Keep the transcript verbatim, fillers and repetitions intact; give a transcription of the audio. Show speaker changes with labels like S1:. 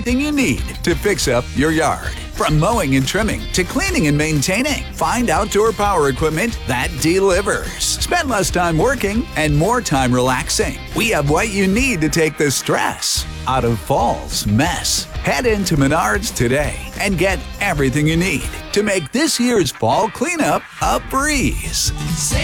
S1: everything you need to fix up your yard. From mowing and trimming to cleaning and maintaining, find outdoor power equipment that delivers. Spend less time working and more time relaxing. We have what you need to take the stress out of fall's mess. Head into Menards today and get everything you need to make this year's fall cleanup a breeze.